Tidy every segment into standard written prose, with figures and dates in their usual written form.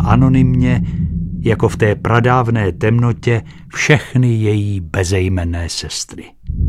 anonymně, jako v té pradávné temnotě, všechny její bezejmenné sestry.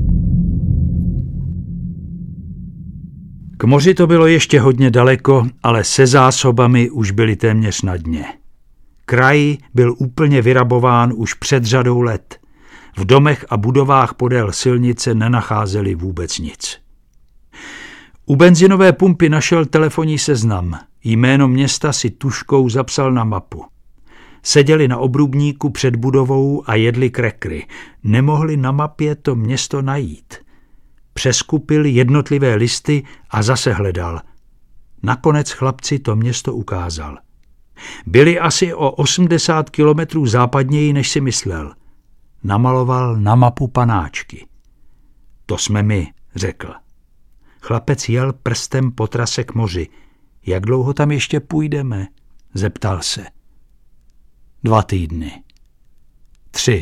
K moři to bylo ještě hodně daleko, ale se zásobami už byly téměř na dně. Kraj byl úplně vyrabován už před řadou let. V domech a budovách podél silnice nenacházeli vůbec nic. U benzinové pumpy našel telefonní seznam. Jméno města si tužkou zapsal na mapu. Seděli na obrubníku před budovou a jedli krekry. Nemohli na mapě to město najít. Přeskupil jednotlivé listy a zase hledal. Nakonec chlapci to město ukázal. Byli asi o 80 kilometrů západněji, než si myslel. Namaloval na mapu panáčky. To jsme my, řekl. Chlapec jel prstem po trase k moři. Jak dlouho tam ještě půjdeme? Zeptal se. 2 týdny. 3.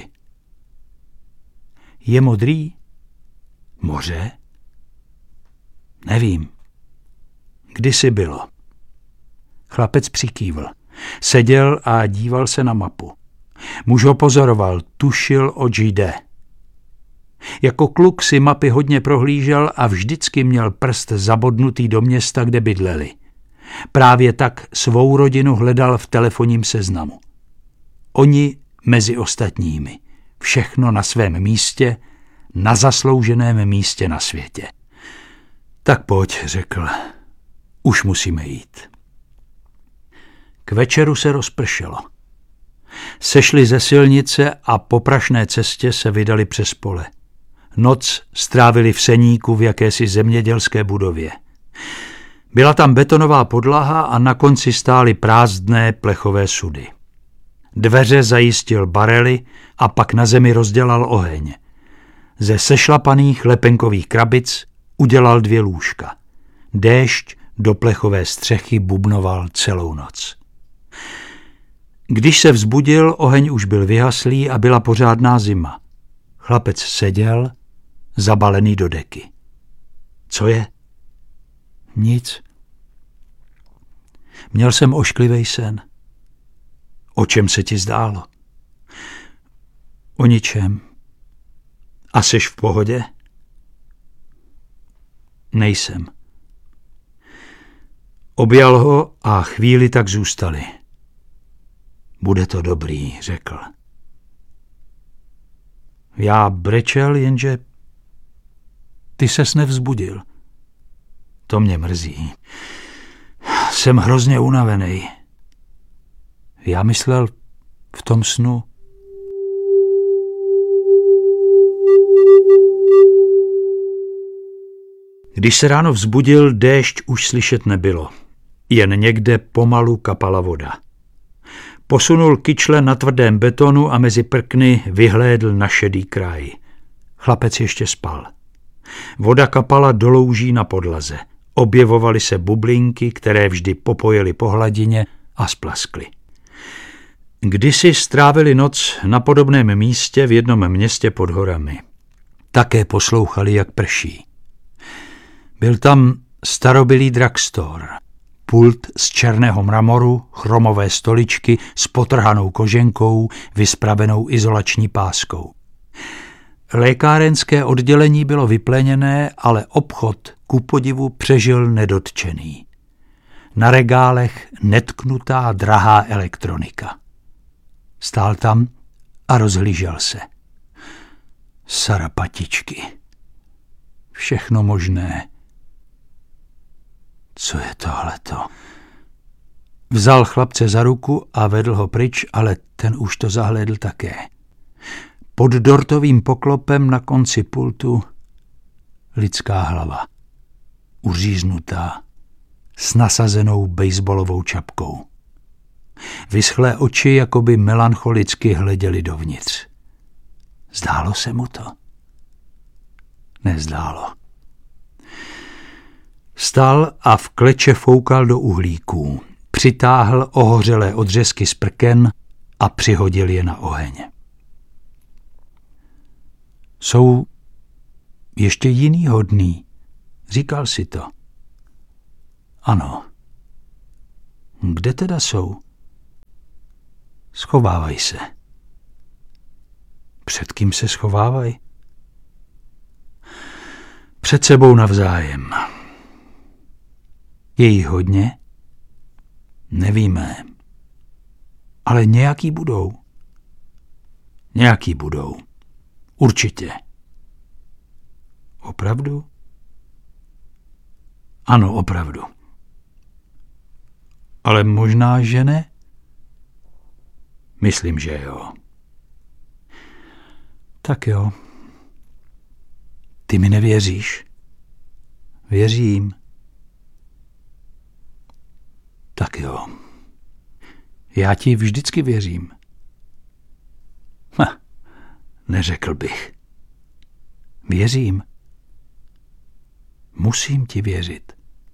Je modrý? Moře? Nevím. Kdysi bylo. Chlapec přikývl. Seděl a díval se na mapu. Muž ho pozoroval, tušil, oč jde. Jako kluk si mapy hodně prohlížel a vždycky měl prst zabodnutý do města, kde bydleli. Právě tak svou rodinu hledal v telefonním seznamu. Oni mezi ostatními. Všechno na svém místě, na zaslouženém místě na světě. Tak pojď, řekl. Už musíme jít. K večeru se rozpršelo. Sešli ze silnice a po prašné cestě se vydali přes pole. Noc strávili v seníku v jakési zemědělské budově. Byla tam betonová podlaha a na konci stály prázdné plechové sudy. Dveře zajistil barely a pak na zemi rozdělal oheň. Ze sešlapaných lepenkových krabic udělal 2 lůžka. Déšť do plechové střechy bubnoval celou noc. Když se vzbudil, oheň už byl vyhaslý a byla pořádná zima. Chlapec seděl, zabalený do deky. Co je? Nic. Měl jsem ošklivý sen. O čem se ti zdálo? O ničem. A seš v pohodě? Nejsem. Objal ho a chvíli tak zůstali. Bude to dobrý, řekl. Já brečel, jenže ty ses nevzbudil. To mě mrzí. Jsem hrozně unavený. Já myslel v tom snu. Když se ráno vzbudil, déšť už slyšet nebylo. Jen někde pomalu kapala voda. Posunul kyčle na tvrdém betonu a mezi prkny vyhlédl na šedý kraj. Chlapec ještě spal. Voda kapala do louží na podlaze. Objevovaly se bublinky, které vždy popojily po hladině a splaskly. Kdysi strávili noc na podobném místě v jednom městě pod horami. Také poslouchali, jak prší. Byl tam starobylý drugstore. Pult z černého mramoru, chromové stoličky s potrhanou koženkou, vyspravenou izolační páskou. Lékárenské oddělení bylo vypleněné, ale obchod kupodivu přežil nedotčený. Na regálech netknutá drahá elektronika. Stál tam a rozhlížel se. Sarapatičky. Všechno možné. Co je tohleto? Vzal chlapce za ruku a vedl ho pryč, ale ten už to zahlédl také. Pod dortovým poklopem na konci pultu lidská hlava. Uříznutá, s nasazenou bejsbolovou čapkou. Vyschlé oči jakoby melancholicky hleděly dovnitř. Zdálo se mu to? Nezdálo. Vstal a v kleče foukal do uhlíků. Přitáhl ohořelé odřezky z prken a přihodil je na oheň. Jsou ještě jiný hodný, říkal si to. Ano. Kde teda jsou? Schovávaj se. Před kým se schovávaj? Před sebou navzájem. Je jich hodně? Nevíme. Ale nějaký budou. Nějaký budou. Určitě. Opravdu? Ano, opravdu. Ale možná, že ne? Myslím, že jo. Tak jo. Ty mi nevěříš? Věřím. Tak jo. Já ti vždycky věřím. Neřekl bych. Věřím. Musím ti věřit.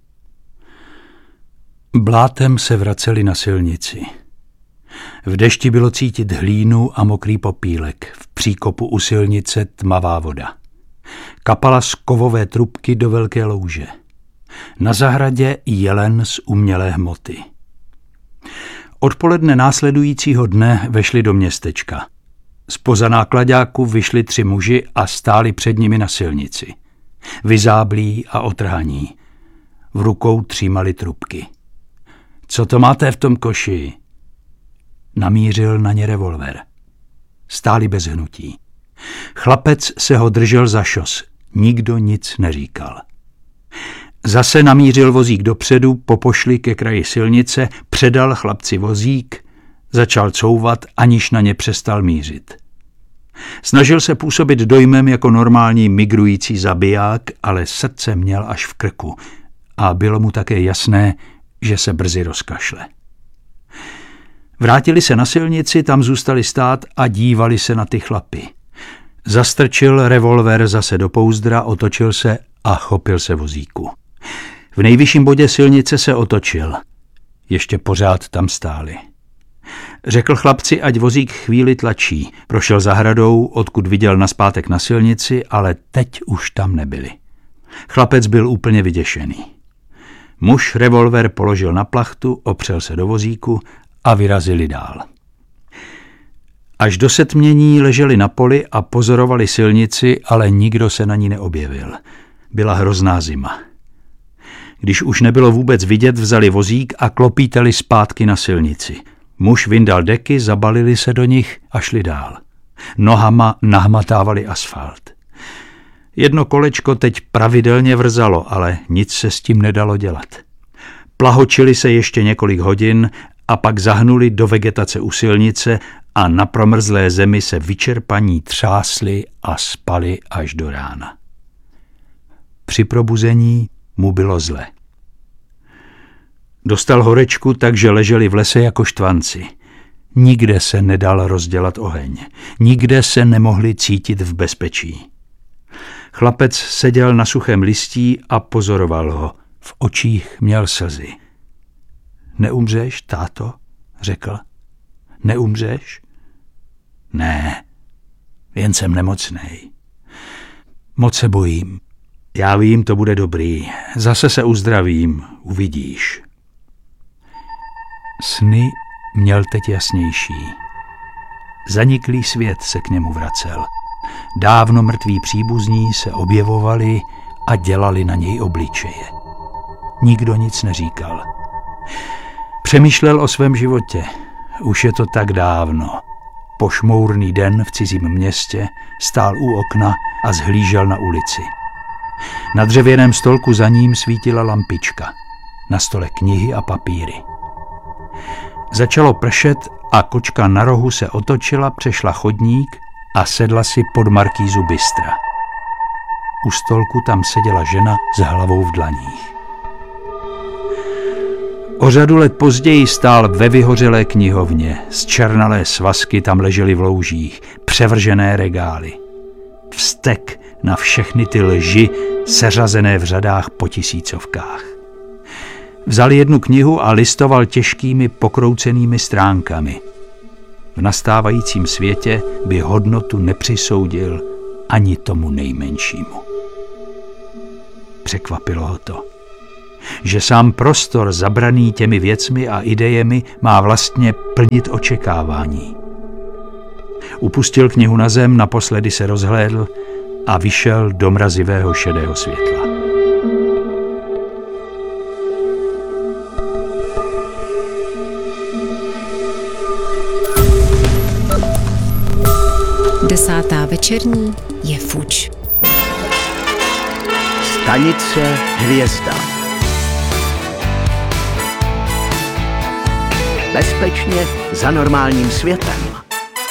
Blátem se vraceli na silnici. V dešti bylo cítit hlínu a mokrý popílek. V příkopu u silnice tmavá voda. Kapala z kovové trubky do velké louže. Na zahradě jelen z umělé hmoty. Odpoledne následujícího dne vešli do městečka. Zpoza náklaďáku vyšli 3 muži a stáli před nimi na silnici. Vyzáblí a otrhaní. V rukou třímali trubky. Co to máte v tom koši? Namířil na ně revolver. Stáli bez hnutí. Chlapec se ho držel za šos. Nikdo nic neříkal. Zase namířil vozík dopředu, popošli ke kraji silnice, předal chlapci vozík, začal couvat, aniž na ně přestal mířit. Snažil se působit dojmem jako normální migrující zabiják, ale srdce měl až v krku a bylo mu také jasné, že se brzy rozkašle. Vrátili se na silnici, tam zůstali stát a dívali se na ty chlapy. Zastrčil revolver zase do pouzdra, otočil se a chopil se vozíku. V nejvyšším bodě silnice se otočil. Ještě pořád tam stáli. Řekl chlapci, ať vozík chvíli tlačí. Prošel zahradou, odkud viděl nazpátek na silnici, ale teď už tam nebyli. Chlapec byl úplně vyděšený. Muž revolver položil na plachtu, opřel se do vozíku a vyrazili dál. Až do setmění leželi na poli a pozorovali silnici, ale nikdo se na ní neobjevil. Byla hrozná zima. Když už nebylo vůbec vidět, vzali vozík a klopítali zpátky na silnici. Muž vyndal deky, zabalili se do nich a šli dál. Nohama nahmatávali asfalt. Jedno kolečko teď pravidelně vrzalo, ale nic se s tím nedalo dělat. Plahočili se ještě několik hodin a pak zahnuli do vegetace u silnice a na promrzlé zemi se vyčerpaní třásli a spali až do rána. Při probuzení mu bylo zle. Dostal horečku, takže leželi v lese jako štvanci. Nikde se nedal rozdělat oheň. Nikde se nemohli cítit v bezpečí. Chlapec seděl na suchém listí a pozoroval ho. V očích měl slzy. Neumřeš, táto? Řekl. Neumřeš? Ne, jen jsem nemocnej. Moc se bojím. Já vím, to bude dobrý. Zase se uzdravím, uvidíš. Sny měl teď jasnější. Zaniklý svět se k němu vracel. Dávno mrtví příbuzní se objevovali a dělali na něj obličeje. Nikdo nic neříkal. Přemýšlel o svém životě. Už je to tak dávno. Pošmourný den v cizím městě stál u okna a zhlížel na ulici. Na dřevěném stolku za ním svítila lampička. Na stole knihy a papíry. Začalo pršet a kočka na rohu se otočila, přešla chodník a sedla si pod markýzu bystra. U stolku tam seděla žena s hlavou v dlaních. O řadu let později stál ve vyhořelé knihovně. Zčernalé svazky tam ležely v loužích, převržené regály. Vztek na všechny ty lži seřazené v řadách po tisícovkách. Vzal jednu knihu a listoval těžkými pokroucenými stránkami. V nastávajícím světě by hodnotu nepřisoudil ani tomu nejmenšímu. Překvapilo ho to. že sám prostor zabraný těmi věcmi a idejemi má vlastně plnit očekávání. Upustil knihu na zem, naposledy se rozhlédl a vyšel do mrazivého šedého světla. Desátá večerní je fuč. Stanice Hvězda. Bezpečně za normálním světem.